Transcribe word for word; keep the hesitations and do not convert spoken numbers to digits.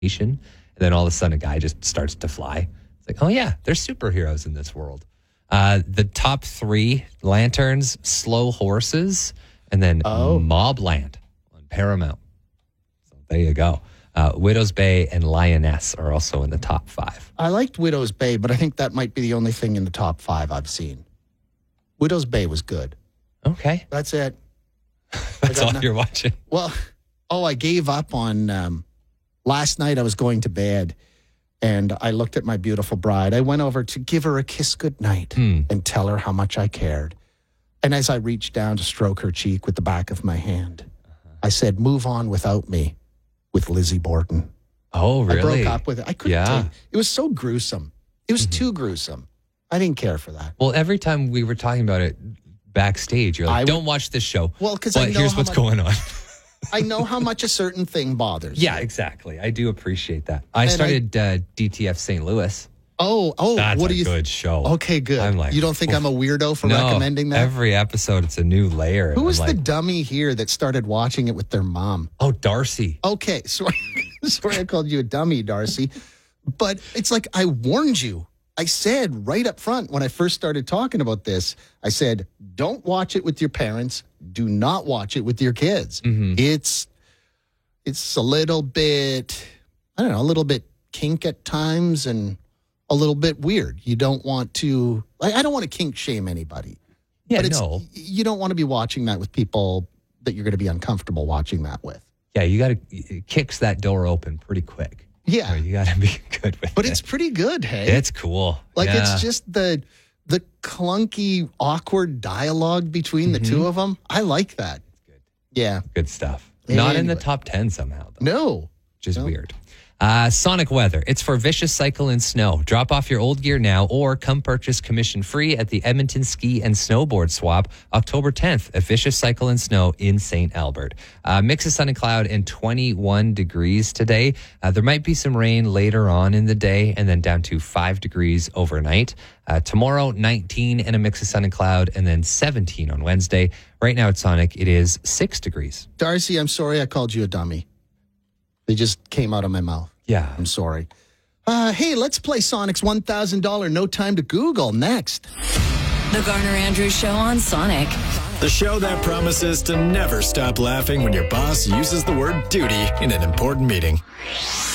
and then all of a sudden a guy just starts to fly. It's like, oh yeah, there's superheroes in this world. Uh, the top three lanterns, Slow Horses, and then Oh. Mobland on Paramount. So there you go. Uh, Widow's Bay and Lioness are also in the top five. I liked Widow's Bay, but I think that might be the only thing in the top five I've seen. Widow's Bay was good. Okay. That's it. That's got all no- you're watching. Well, oh, I gave up on, um, last night I was going to bed and I looked at my beautiful bride. I went over to give her a kiss goodnight Hmm. and tell her how much I cared. And as I reached down to stroke her cheek with the back of my hand, I said, move on without me with Lizzie Borden. Oh, really? I broke up with it. I couldn't Yeah. take it. was so gruesome. It was too gruesome. I didn't care for that. Well, every time we were talking about it backstage, you're like, I- don't watch this show. Well, 'cause I but know here's how what's much- going on. I know how much a certain thing bothers. Yeah, you. exactly. I do appreciate that. I And I- started uh, D T F Saint Louis. Oh, oh, That's what a do you good show. Okay, good. I'm like, you don't think oof. I'm a weirdo for No, recommending that? every episode it's a new layer. Who and was I'm the like, dummy here that started watching it with their mom? oh, Darcy. Okay, sorry, sorry, I called you a dummy, Darcy. But it's like I warned you. I said right up front when I first started talking about this, I said, don't watch it with your parents. Do not watch it with your kids. Mm-hmm. It's it's a little bit, I don't know, a little bit kink at times and a little bit weird. You don't want to, like, I don't want to kink shame anybody. Yeah, but it's, no. you don't want to be watching that with people that you're going to be uncomfortable watching that with. Yeah, you got to, it kicks that door open pretty quick. Yeah. So you got to be good with But it. it's pretty good, hey? It's cool. Like, Yeah. it's just the the clunky, awkward dialogue between the Mm-hmm. two of them. I like that. good. Yeah. Good stuff. Not in the Anyway. top ten somehow, though. No. Which is No. weird. Uh, Sonic Weather. It's for Vicious Cycle and Snow. Drop off your old gear now or come purchase commission free at the Edmonton Ski and Snowboard Swap October tenth at Vicious Cycle and Snow in Saint Albert. Uh, mix of sun and cloud and twenty-one degrees today. Uh, there might be some rain later on in the day and then down to five degrees overnight. Uh, tomorrow, nineteen and a mix of sun and cloud and then seventeen on Wednesday. Right now at Sonic, it is six degrees. Darcy, I'm sorry I called you a dummy. They just came out of my mouth. Yeah. I'm sorry. Uh, hey, let's play Sonic's one thousand dollars No Time to Google next. The Garner Andrews Show on Sonic. The show that promises to never stop laughing when your boss uses the word duty in an important meeting.